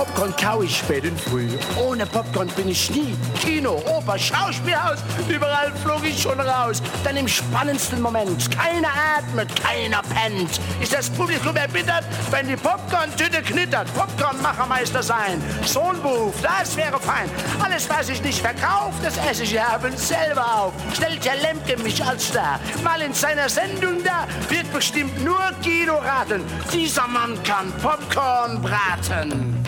Popcorn kau ich spät und früh. Ohne Popcorn bin ich nie. Kino, Oper, Schauspielhaus, überall flog ich schon raus. Dann im spannendsten Moment, keiner atmet, keiner pennt. Ist das Publikum erbittert, wenn die Popcorn-Tüte knittert? Popcorn-Machermeister sein, so ein Beruf, das wäre fein. Alles, was ich nicht verkaufe, das esse ich abends selber auf. Stellt der Lemke mich als Star mal in seiner Sendung da, wird bestimmt nur Guido raten. Dieser Mann kann Popcorn braten.